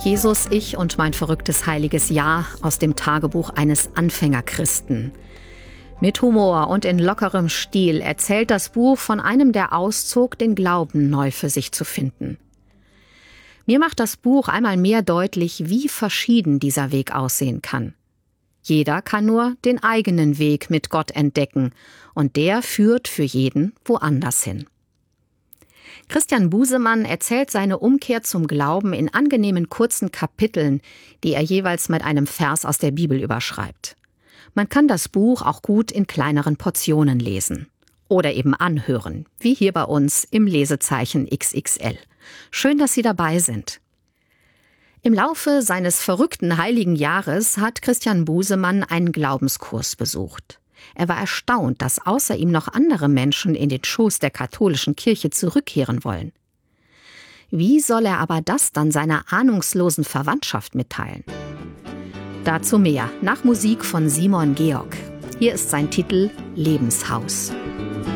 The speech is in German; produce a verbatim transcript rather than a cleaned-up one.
Jesus, ich und mein verrücktes heiliges Jahr aus dem Tagebuch eines Anfängerchristen. Mit Humor und in lockerem Stil erzählt das Buch von einem, der auszog, den Glauben neu für sich zu finden. Mir macht das Buch einmal mehr deutlich, wie verschieden dieser Weg aussehen kann. Jeder kann nur den eigenen Weg mit Gott entdecken und der führt für jeden woanders hin. Christian Busemann erzählt seine Umkehr zum Glauben in angenehmen kurzen Kapiteln, die er jeweils mit einem Vers aus der Bibel überschreibt. Man kann das Buch auch gut in kleineren Portionen lesen. Oder eben anhören, wie hier bei uns im Lesezeichen X X L. Schön, dass Sie dabei sind. Im Laufe seines verrückten heiligen Jahres hat Christian Busemann einen Glaubenskurs besucht. Er war erstaunt, dass außer ihm noch andere Menschen in den Schoß der katholischen Kirche zurückkehren wollen. Wie soll er aber das dann seiner ahnungslosen Verwandtschaft mitteilen? Dazu mehr nach Musik von Simon Georg. Hier ist sein Titel Lebenshaus.